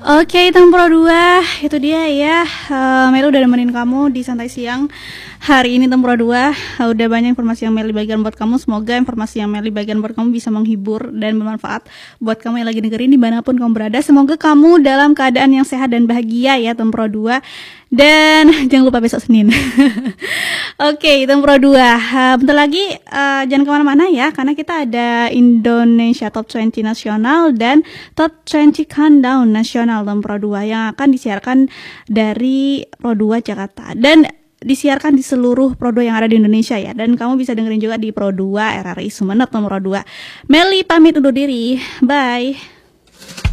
Oke, Tempro 2, itu dia ya. Meli udah nemenin kamu di santai siang hari ini Tempro 2. Udah banyak informasi yang Meli bagikan buat kamu. Semoga informasi yang Meli bagikan buat kamu bisa menghibur dan bermanfaat buat kamu yang lagi dengerin dimanapun kamu berada. Semoga kamu dalam keadaan yang sehat dan bahagia ya Tempro 2. Dan jangan lupa besok Senin. Oke, Tempro 2. Bentar lagi jangan kemana-mana ya, karena kita ada Indonesia Top 20 Nasional dan Top 20 Countdown Nasional Tempro 2 yang akan disiarkan dari Pro 2 Jakarta dan disiarkan di seluruh Pro 2 yang ada di Indonesia ya. Dan kamu bisa dengerin juga di Pro 2 RRI Sumeneb Tempro 2. Meli pamit undur diri. Bye.